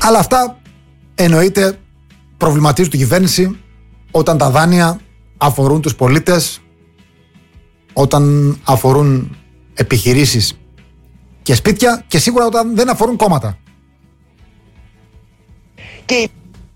Αλλά αυτά εννοείται προβληματίζουν την κυβέρνηση όταν τα δάνεια αφορούν τους πολίτες, όταν αφορούν επιχειρήσεις και σπίτια και σίγουρα όταν δεν αφορούν κόμματα. Και...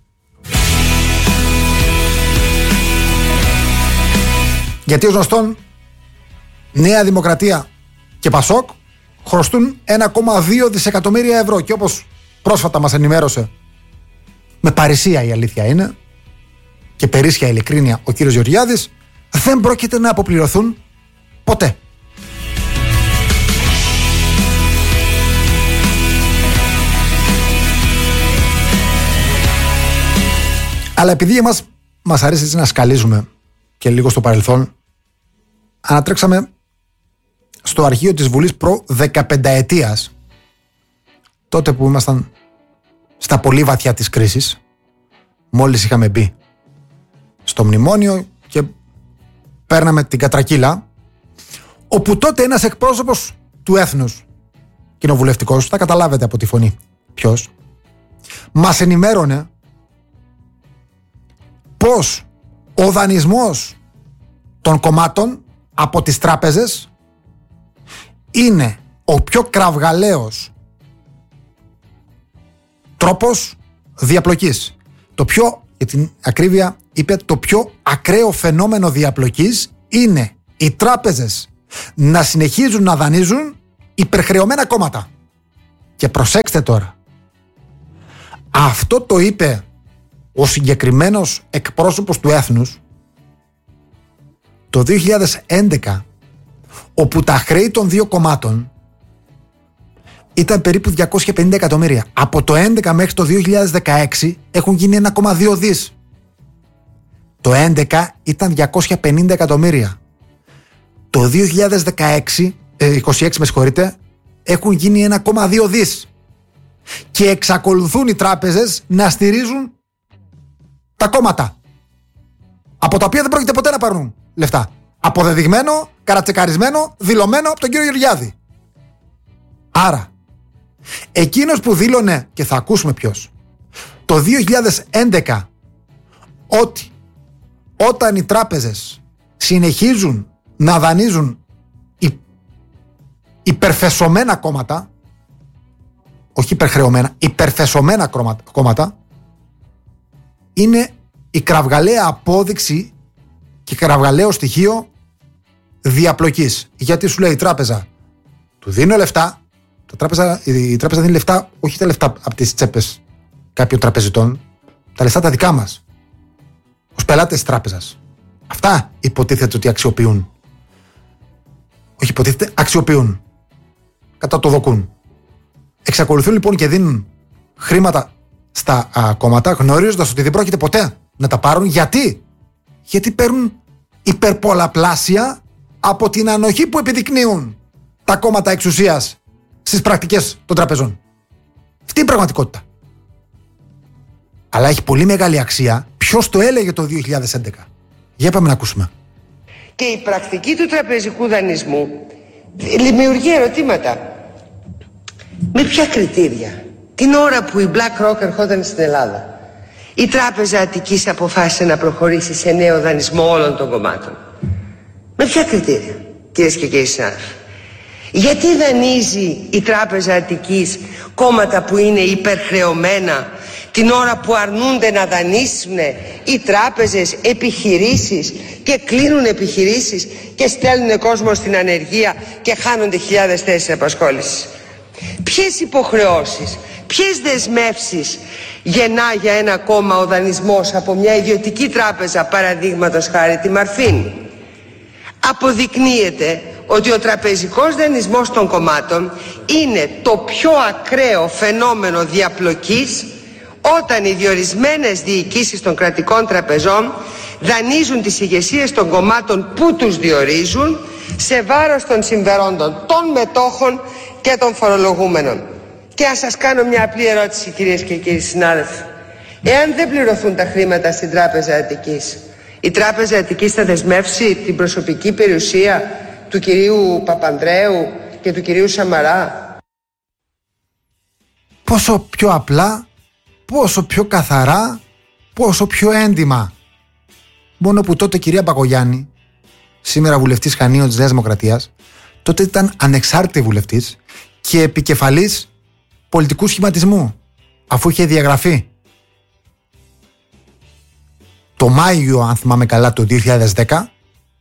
Γιατί ως γνωστόν Νέα Δημοκρατία και Πασόκ χρωστούν 1,2 δισεκατομμύρια ευρώ και όπως πρόσφατα μας ενημέρωσε με παρησία η αλήθεια είναι και περίσσια ειλικρίνεια ο κύριος Γεωργιάδης, δεν πρόκειται να αποπληρωθούν ποτέ. Αλλά επειδή μας αρέσει έτσι να σκαλίζουμε και λίγο στο παρελθόν, ανατρέξαμε στο αρχείο της Βουλής προ 15 ετίας, τότε που ήμασταν στα πολύ βαθιά της κρίσης, μόλις είχαμε μπει στο μνημόνιο και παίρναμε την κατρακύλα, όπου τότε ένας εκπρόσωπος του έθνους, κοινοβουλευτικός, θα καταλάβετε από τη φωνή ποιος, μας ενημέρωνε πως ο δανεισμός των κομμάτων από τις τράπεζες είναι ο πιο κραυγαλαίος τρόπος διαπλοκής. Το πιο, για την ακρίβεια είπε, το πιο ακραίο φαινόμενο διαπλοκής είναι οι τράπεζες να συνεχίζουν να δανείζουν υπερχρεωμένα κόμματα. Και προσέξτε τώρα, αυτό το είπε ο συγκεκριμένος εκπρόσωπος του έθνους το 2011, όπου τα χρέη των δύο κομμάτων ήταν περίπου 250 εκατομμύρια. Από το 2011 μέχρι το 2016 έχουν γίνει 1,2 δις. Το 2011 ήταν 250 εκατομμύρια. Το 2026, 26 με συγχωρείτε, έχουν γίνει 1,2 δις. Και εξακολουθούν οι τράπεζες να στηρίζουν τα κόμματα, από τα οποία δεν πρόκειται ποτέ να πάρουν λεφτά. Αποδεδειγμένο, καρατσεκαρισμένο, δηλωμένο από τον κύριο Γεωργιάδη. Άρα, εκείνος που δήλωνε, και θα ακούσουμε ποιος, το 2011 ότι όταν οι τράπεζες συνεχίζουν να δανείζουν υπερφεσωμένα κόμματα, όχι υπερχρεωμένα, υπερφεσωμένα κόμματα, είναι η κραυγαλαία απόδειξη και κραυγαλαίο στοιχείο διαπλοκής. Γιατί σου λέει η τράπεζα, του δίνω λεφτά, η τράπεζα δίνει λεφτά, όχι τα λεφτά από τις τσέπες κάποιων τραπεζιτών, τα λεφτά τα δικά μας, ως πελάτες της τράπεζας. Αυτά υποτίθεται ότι αξιοποιούν. Όχι υποτίθεται, αξιοποιούν. Κατά το δοκούν. Εξακολουθούν λοιπόν και δίνουν χρήματα στα κόμματα, γνωρίζοντας ότι δεν πρόκειται ποτέ να τα πάρουν. Γιατί παίρνουν υπερπολαπλάσια από την ανοχή που επιδεικνύουν τα κόμματα εξουσίας στις πρακτικές των τραπεζών. Αυτή είναι η πραγματικότητα. Αλλά έχει πολύ μεγάλη αξία ποιος το έλεγε το 2011. Για πάμε να ακούσουμε. Και η πρακτική του τραπεζικού δανεισμού δημιουργεί ερωτήματα. Με ποια κριτήρια? Την ώρα που η BlackRock ερχόταν στην Ελλάδα, η Τράπεζα Αττικής αποφάσισε να προχωρήσει σε νέο δανεισμό όλων των κομμάτων. Με ποια κριτήρια, κυρίες και κύριοι συνάδελφοι? Γιατί δανείζει η Τράπεζα Αττικής κόμματα που είναι υπερχρεωμένα, την ώρα που αρνούνται να δανείσουν οι τράπεζες επιχειρήσεις και κλείνουν επιχειρήσεις και στέλνουν κόσμο στην ανεργία και χάνονται χιλιάδες θέσεις απασχόλησης? Ποιες υποχρεώσεις, ποιες δεσμεύσεις γεννά για ένα κόμμα ο δανεισμός από μια ιδιωτική τράπεζα, παραδείγματος χάρη τη Μαρφίν? Αποδεικνύεται ότι ο τραπεζικός δανεισμός των κομμάτων είναι το πιο ακραίο φαινόμενο διαπλοκής όταν οι διορισμένες διοικήσεις των κρατικών τραπεζών δανείζουν τις ηγεσίες των κομμάτων που τους διορίζουν σε βάρος των συμφερόντων των μετόχων και των φορολογούμενων. Και ας σας κάνω μια απλή ερώτηση, κυρίες και κύριοι συνάδελφοι. Εάν δεν πληρωθούν τα χρήματα στην Τράπεζα Αττικής, η Τράπεζα Αττικής θα δεσμεύσει την προσωπική περιουσία του κυρίου Παπανδρέου και του κυρίου Σαμαρά? Πόσο πιο απλά πόσο πιο καθαρά, πόσο πιο έντιμα. Μόνο που τότε η κυρία Μπακογιάννη, σήμερα βουλευτής Χανίων της Νέας Δημοκρατίας, τότε ήταν ανεξάρτητη βουλευτής και επικεφαλής πολιτικού σχηματισμού, αφού είχε διαγραφεί το Μάιο, αν θυμάμαι καλά, το 2010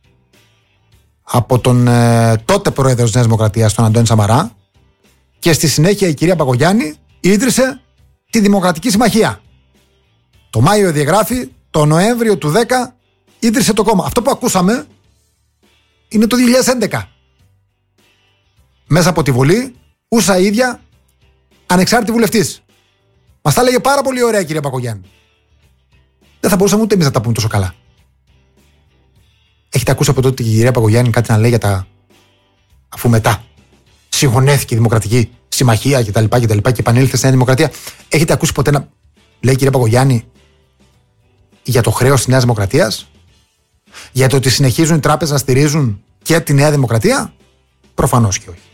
από τον τότε πρόεδρο της Νέας Δημοκρατίας, τον Αντώνη Σαμαρά, και στη συνέχεια η κυρία Μπακογιάννη ίδρυσε τη Δημοκρατική Συμμαχία. Το Μάιο διαγράφει, το Νοέμβριο του 10 ίδρυσε το κόμμα. Αυτό που ακούσαμε είναι το 2011. Μέσα από τη Βουλή, ούσα ίδια ανεξάρτητη βουλευτής. Μας τα έλεγε πάρα πολύ ωραία η κυρία Μπακογιάννη. Δεν θα μπορούσαμε ούτε εμείς να τα πούμε τόσο καλά. Έχετε ακούσει από τότε η κυρία Μπακογιάννη κάτι να λέει για τα. Αφού μετά συγχωνεύτηκε η Δημοκρατική Συμμαχία κτλ. Και επανήλθε στη Νέα Δημοκρατία. Έχετε ακούσει ποτέ να λέει η κυρία Μπακογιάννη για το χρέος της Νέας Δημοκρατίας? Για το ότι συνεχίζουν οι τράπεζες να στηρίζουν και τη Νέα Δημοκρατία? Προφανώς και όχι.